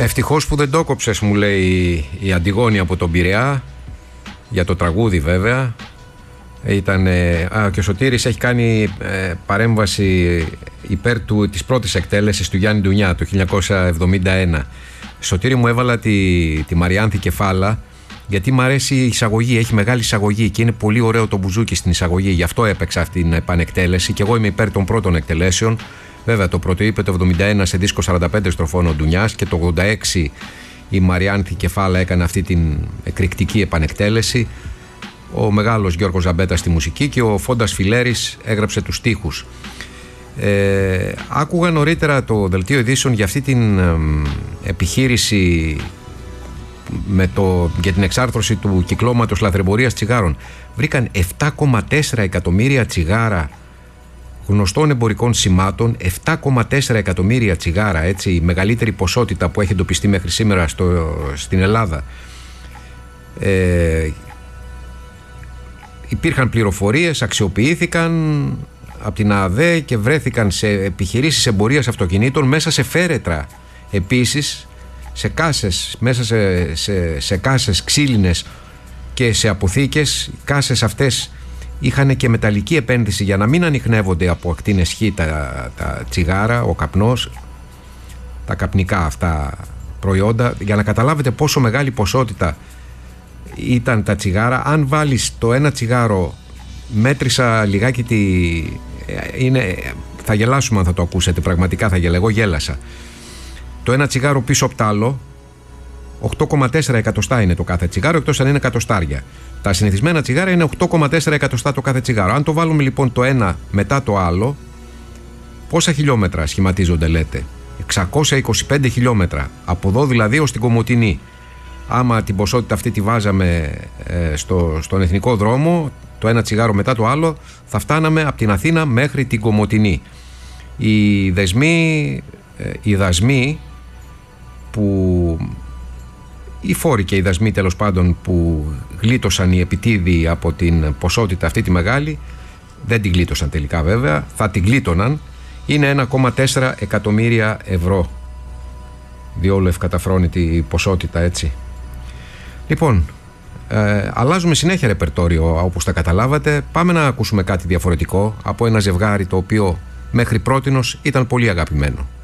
Ευτυχώς που δεν το κόψες, μου λέει η Αντιγόνη από τον Πειραιά, για το τραγούδι βέβαια. Και ο Σωτήρης έχει κάνει παρέμβαση υπέρ της πρώτης εκτέλεσης του Γιάννη Ντουνιά το 1971. Σωτήρη, μου έβαλα τη Μαριάνθη Κεφάλα γιατί μου αρέσει η εισαγωγή, έχει μεγάλη εισαγωγή και είναι πολύ ωραίο το μπουζούκι στην εισαγωγή, γι' αυτό έπαιξα αυτή την επανεκτέλεση και εγώ είμαι υπέρ των πρώτων εκτελέσεων. Βέβαια το πρώτο είπε το 71 σε δίσκο 45 στροφών ο Ντουνιάς και το 86 η Μαριάνθη Κεφάλα έκανε αυτή την εκρηκτική επανεκτέλεση. Ο μεγάλος Γιώργος Ζαμπέτας στη μουσική και ο Φόντας Φιλέρης έγραψε τους στίχους. Άκουγα νωρίτερα το δελτίο ειδήσεων για αυτή την επιχείρηση για την εξάρθρωση του κυκλώματος λαθρεμπορίας τσιγάρων. Βρήκαν 7,4 εκατομμύρια τσιγάρα γνωστών εμπορικών σημάτων, 7,4 εκατομμύρια τσιγάρα, έτσι, η μεγαλύτερη ποσότητα που έχει εντοπιστεί μέχρι σήμερα στην Ελλάδα. Υπήρχαν πληροφορίες, αξιοποιήθηκαν από την ΑΔΕ και βρέθηκαν σε επιχειρήσεις εμπορίας αυτοκινήτων μέσα σε φέρετρα, επίσης σε κάσες, μέσα σε κάσες ξύλινες και σε αποθήκες. Οι κάσες αυτές είχαν και μεταλλική επένδυση για να μην ανιχνεύονται από ακτίνες Χ τα τσιγάρα, ο καπνός, τα καπνικά αυτά προϊόντα. Για να καταλάβετε πόσο μεγάλη ποσότητα ήταν τα τσιγάρα, αν βάλεις το ένα τσιγάρο, μέτρησα λιγάκι θα γελάσουμε αν θα το ακούσετε, πραγματικά θα γέλα, εγώ γέλασα. Το ένα τσιγάρο πίσω από τ' άλλο 8,4 εκατοστά είναι το κάθε τσιγάρο, εκτός αν είναι εκατοστάρια. Τα συνηθισμένα τσιγάρα είναι 8,4 εκατοστά το κάθε τσιγάρο. Αν το βάλουμε λοιπόν το ένα μετά το άλλο, πόσα χιλιόμετρα σχηματίζονται, λέτε? 625 χιλιόμετρα. Από εδώ δηλαδή ως την Κομοτηνή. Άμα την ποσότητα αυτή τη βάζαμε στον εθνικό δρόμο, το ένα τσιγάρο μετά το άλλο, θα φτάναμε από την Αθήνα μέχρι την Κομοτηνή. Οι δασμοί οι φόροι και οι δασμοί τέλος πάντων που γλίτωσαν οι επιτίδιοι από την ποσότητα αυτή τη μεγάλη, δεν την γλίτωσαν τελικά βέβαια, θα την γλίτωναν, είναι 1,4 εκατομμύρια ευρώ. Διόλου ευκαταφρόνητη ποσότητα, έτσι. Λοιπόν, αλλάζουμε συνέχεια ρεπερτόριο, όπως τα καταλάβατε. Πάμε να ακούσουμε κάτι διαφορετικό από ένα ζευγάρι το οποίο μέχρι πρότινος ήταν πολύ αγαπημένο.